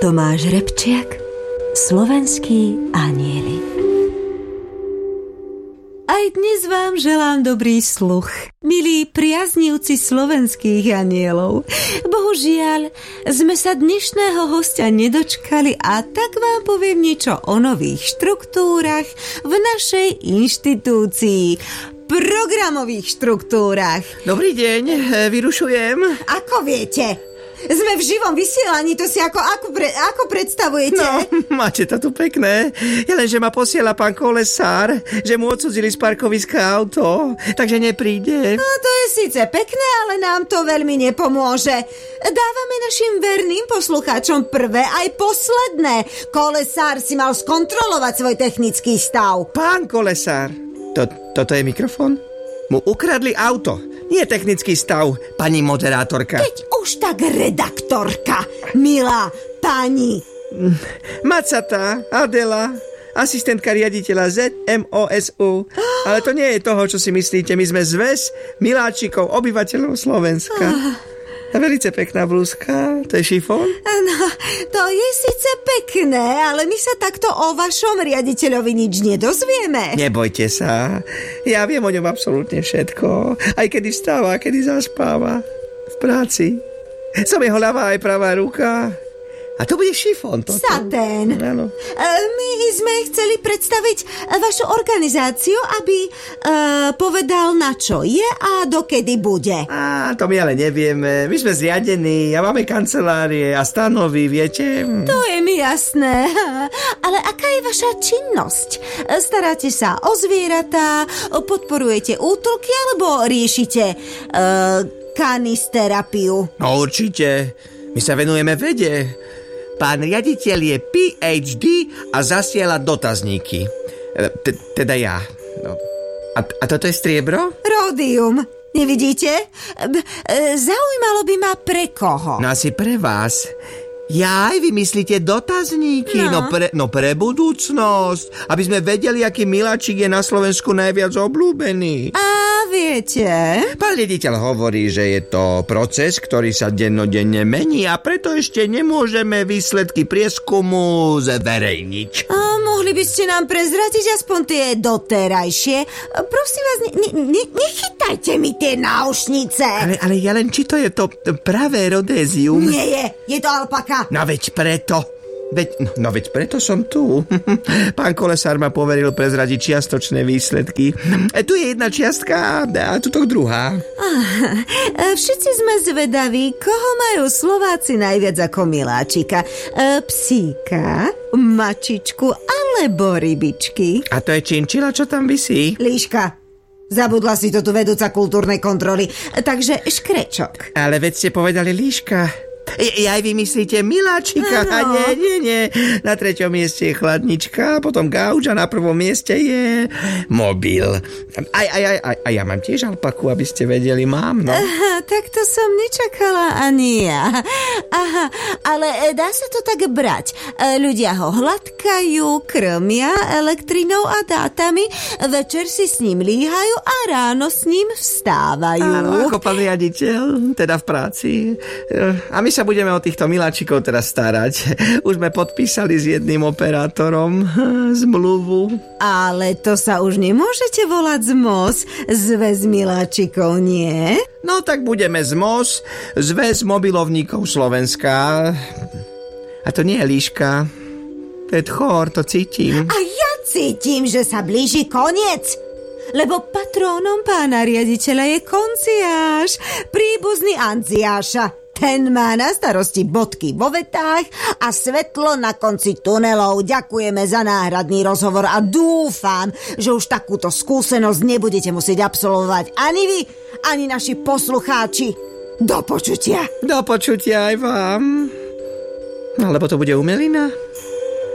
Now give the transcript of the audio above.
Tomáš Repčiak, Slovenskí anjeli. Aj dnes vám želám dobrý sluch, milí priaznivci slovenských anielov. Bohužiaľ, sme sa dnešného hostia nedočkali a tak vám poviem niečo o nových štruktúrach v našej inštitúcii. Programových štruktúrach. Dobrý deň, vyrušujem. Ako viete? Sme v živom vysielaní, to si ako predstavujete? No, máte to tu pekné. Je len, že ma posiela pán Kolesár, že mu odcudzili z parkoviska auto, takže nepríde. No, to je síce pekné, ale nám to veľmi nepomôže. Dávame našim verným poslucháčom prvé aj posledné. Kolesár si mal skontrolovať svoj technický stav. Pán Kolesár, toto je mikrofón? Mu ukradli auto. Nie technický stav, pani moderátorka. Keď už tak redaktorka, milá pani. Macatá, Adela, asistentka riaditeľa ZMOSU. Ale to nie je toho, čo si myslíte. My sme zväz miláčikov, obyvateľov Slovenska. Velice pekná blúzka, to je šifón? No, to je síce pekné, ale my sa takto o vašom riaditeľovi nič nedozvieme. Nebojte sa, ja viem o ňom absolútne všetko. Aj kedy vstáva, kedy zaspáva. V práci. Som jeho ľavá aj pravá ruka. A to bude šifón toto. Satén. Áno. My sme chceli predstaviť vašu organizáciu, aby povedal, na čo je a dokedy bude. To my ale nevieme. My sme zriadení a máme kancelárie a stanovy, viete? To je mi jasné. Ale aká je vaša činnosť? Staráte sa o zvieratá, podporujete útulky alebo riešite kanisterapiu? No určite. My sa venujeme vede. Pán riaditeľ je PhD a zasiela dotazníky. Teda ja. No. A toto je striebro? Ródium. Nevidíte? Zaujímalo by ma pre koho. No asi pre vás. Vy myslíte dotazníky? No pre budúcnosť. Aby sme vedeli, aký miláčik je na Slovensku najviac obľúbený. A viete? Pán riaditeľ hovorí, že je to proces, ktorý sa dennodenne mení a preto ešte nemôžeme výsledky prieskumu zverejniť. Mohli by ste nám prezradiť aspoň tie doterajšie? Prosím vás, nechytajte mi tie náušnice. Ale ja len, či to je to pravé rodézium? Nie je to alpaka. No veď preto. Veď preto som tu. Pán Kolesár ma poveril prezradiť čiastočné výsledky. Tu je jedna čiastka a tuto druhá. Všetci sme zvedaví, koho majú Slováci najviac ako miláčika. Psíka, mačičku alebo rybičky. A to je činčila, čo tam visí? Líška. Zabudla si to tu vedúca kultúrnej kontroly. Takže škrečok. Ale veď ste povedali líška. Aj vy myslíte miláčika? Ano. Nie. Na 3. mieste je chladnička, potom gauč a na 1. mieste je mobil. A ja mám tiež alpaku, aby ste vedeli, mám, no. Tak to som nečakala ani ja. Aha, ale dá sa to tak brať. Ľudia ho hladkajú, krmia elektrinou a dátami, večer si s ním líhajú a ráno s ním vstávajú. Áno, ako pán riaditeľ, teda v práci. A my sa budeme o týchto miláčikov teraz starať. Už sme podpísali s jedným operátorom zmluvu. Ale to sa už nemôžete volať ZMOS, Zväz miláčikov, nie? No tak budeme ZMOS, Zväz mobilovníkov Slovenska. A to nie je líška. To je tchor, to cítim. A ja cítim, že sa blíži koniec. Lebo patrónom pána riaditeľa je konciáš, príbuzný Anciáša. Ten má na starosti bodky vo vetách a svetlo na konci tunelov. Ďakujeme za náhradný rozhovor a dúfam, že už takúto skúsenosť nebudete musieť absolvovať ani vy, ani naši poslucháči. Do počutia. Do počutia aj vám. Alebo to bude umelina?